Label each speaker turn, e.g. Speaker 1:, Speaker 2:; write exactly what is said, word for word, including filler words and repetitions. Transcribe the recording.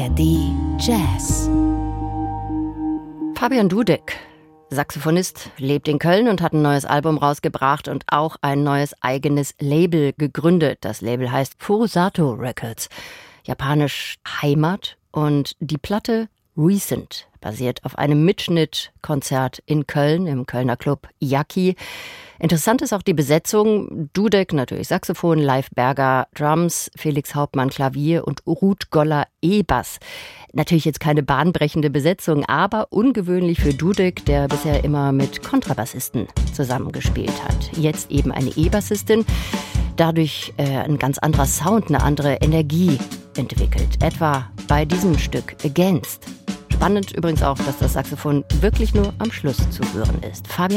Speaker 1: R D Jazz.
Speaker 2: Fabian Dudek, Saxophonist, lebt in Köln und hat ein neues Album rausgebracht und auch ein neues eigenes Label gegründet. Das Label heißt Furusato Records, japanisch Heimat, und die Platte Recent basiert auf einem Mitschnittkonzert in Köln im Kölner Club Yaki. Interessant ist auch die Besetzung. Dudek natürlich Saxophon, Leif Berger Drums, Felix Hauptmann Klavier und Ruth Goller E-Bass. Natürlich jetzt keine bahnbrechende Besetzung, aber ungewöhnlich für Dudek, der bisher immer mit Kontrabassisten zusammengespielt hat. Jetzt eben eine E-Bassistin. Dadurch äh, ein ganz anderer Sound, eine andere Energie entwickelt. Etwa bei diesem Stück Against. Spannend übrigens auch, dass das Saxophon wirklich nur am Schluss zu hören ist. Fabian